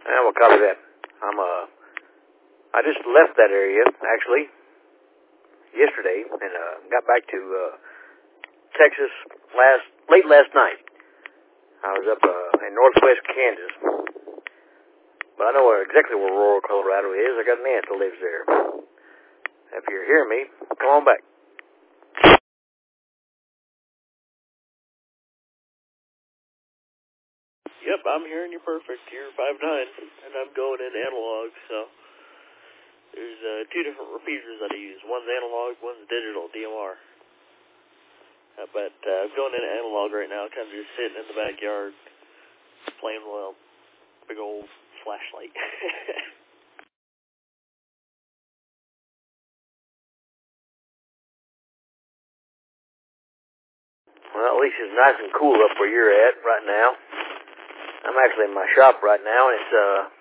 I will copy that. I just left that area, actually, yesterday, and got back to Texas late last night. I was up in northwest Kansas. But I know exactly where rural Colorado is. I got an aunt that lives there. If you're hearing me, come on back. Yep, I'm hearing you perfect. You're 5'9", and I'm going in analog, so there's two different repeaters that I use. One's analog, one's digital, DMR. But I'm going in analog right now, kind of just sitting in the backyard, playing with a big old flashlight. Well, at least it's nice and cool up where you're at right now. I'm actually in my shop right now, and it's